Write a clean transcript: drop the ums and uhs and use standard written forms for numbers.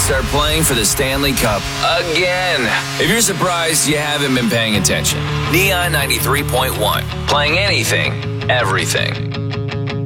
start playing for the Stanley Cup again. If you're surprised, you haven't been paying attention. Neon 93.1, playing anything, everything.